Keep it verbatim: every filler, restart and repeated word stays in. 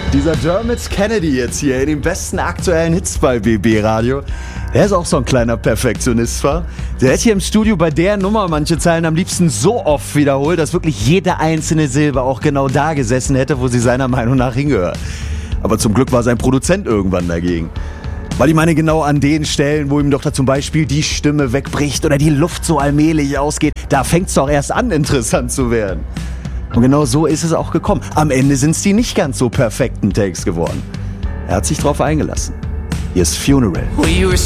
Dieser Dermot Kennedy jetzt hier in den besten aktuellen Hits bei B B Radio. Der ist auch so ein kleiner Perfektionist, war. Der hat hier im Studio bei der Nummer manche Zeilen am liebsten so oft wiederholt, dass wirklich jede einzelne Silbe auch genau da gesessen hätte, wo sie seiner Meinung nach hingehört. Aber zum Glück war sein Produzent irgendwann dagegen. Weil ich meine, genau an den Stellen, wo ihm doch da zum Beispiel die Stimme wegbricht oder die Luft so allmählich ausgeht, da fängt's doch erst an, interessant zu werden. Und genau so ist es auch gekommen. Am Ende sind es die nicht ganz so perfekten Takes geworden. Er hat sich drauf eingelassen. Hier ist Funeral. Well, you were